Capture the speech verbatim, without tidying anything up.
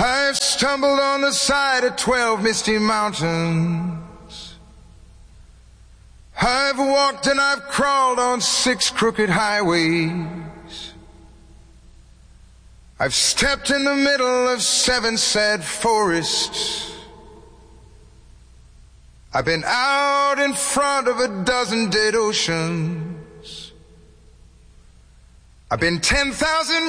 I've stumbled on the side of twelve misty mountains. I've walked and I've crawled on six crooked highways. I've stepped in the middle of seven sad forests. I've been out in front of a dozen dead oceans. I've been ten thousand